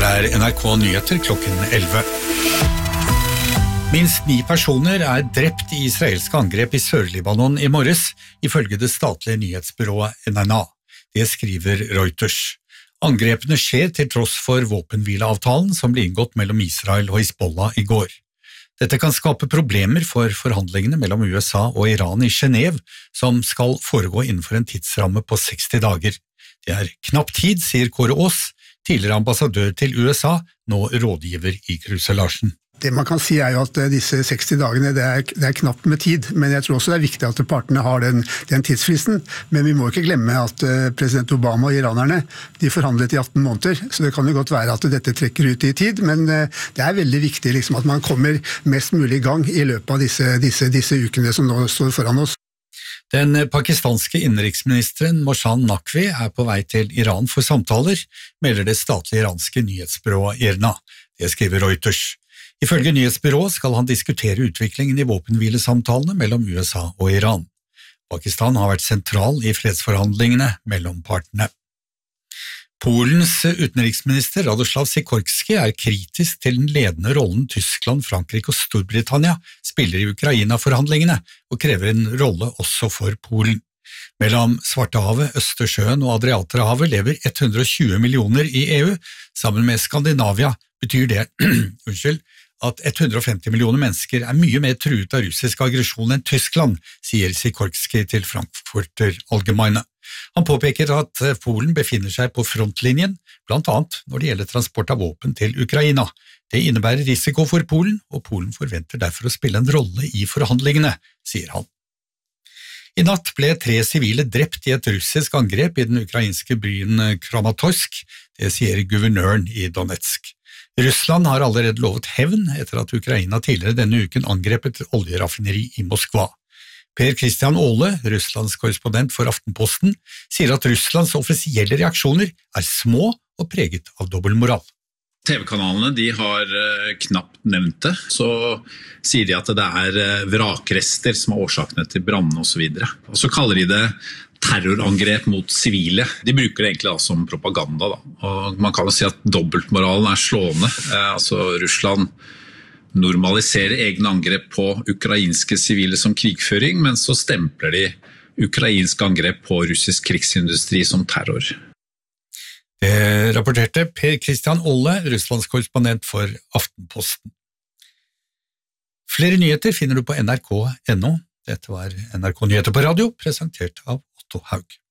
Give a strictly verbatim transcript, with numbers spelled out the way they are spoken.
er N R K Nyheter klokken elleve. Minst ni personer er drept i israelske angrep i Sør-Libanon i morges, ifølge det statlige nyhetsbyrået N N A. Det skriver Reuters. Angrepene skjer til tross for våpenhvileavtalen som ble inngått mellom Israel og Hizbollah i går. Dette kan skape problemer for forhandlingene mellom U S A og Iran i Genève, som skal foregå innenfor en tidsramme på seksti dager. Det er knapp tid, sier Kåre Aas, tidligere ambassadør til U S A, nå rådgiver i Kruse-Larsen. Det man kan si er jo at disse seksti dagene, det er, det er knapt med tid, men jeg tror også det er viktig at partene har den, den tidsfristen. Men vi må ikke glemme at president Obama og iranerne, de forhandlet i atten måneder, så det kan jo godt være at dette trekker ut i tid, men det er veldig viktig liksom, at man kommer mest mulig i gang i løpet av disse, disse, disse ukene som nå står foran oss. Den pakistanske innenriksministeren Mohsen Naqvi er på vei til Iran for samtaler, melder det statlige iranske nyhetsbyrået IRNA. Det skriver Reuters. Ifølge nyhetsbyrået skal han diskutere utviklingen i våpenhvilesamtalene mellom U S A og Iran. Pakistan har vært sentral i fredsforhandlingene mellom partene. Polens utenriksminister Radoslav Sikorski er kritisk til den ledende rollen Tyskland, Frankrike og Storbritannia spiller i Ukraina-forhandlingene og krever en rolle også for Polen. Mellom Svartehavet, Østersjøen og Adriaterhavet lever hundre og tjue millioner i E U. Sammen med Skandinavia betyr det unnskyld, at hundre og femti millioner mennesker er mye mer truet av russisk aggresjon enn Tyskland, sier Sikorski til Frankfurter Allgemeine. Han påpeker at Polen befinner seg på frontlinjen, blant annet når det gjelder transport av våpen til Ukraina. Det innebærer risiko for Polen, og Polen forventer derfor å spille en rolle i forhandlingene, sier han. I natt ble tre sivile drept i et russisk angrep i den ukrainske byen Kramatorsk, det sier guvernøren i Donetsk. Russland har allerede lovet hevn etter at Ukraina tidligere denne uken angrep et oljeraffineri i Moskva. Per Christian Aale, Russlands korrespondent for Aftenposten, sier at Russlands offisielle reaksjoner er små og preget av dobbeltmoral. T V-kanalene de har knapt nevnt det, så sier de at det er vrakrester som er årsakene til brannene og så videre. Og så kaller de det terrorangrep mot sivile. De bruker det egentlig da som propaganda. Da. Og man kan jo si at dobbeltmoralen er slående. Eh, altså Russland normaliserer egne angrep på ukrainske sivile som krigføring, men så stempler de ukrainske angrep på russisk krigsindustri som terror. Det rapporterte Per Christian Aale, Russlands korrespondent for Aftenposten. Flere nyheter finner du på N R K punktum N O. Dette var N R K Nyheter på radio, presentert av Otto Haug.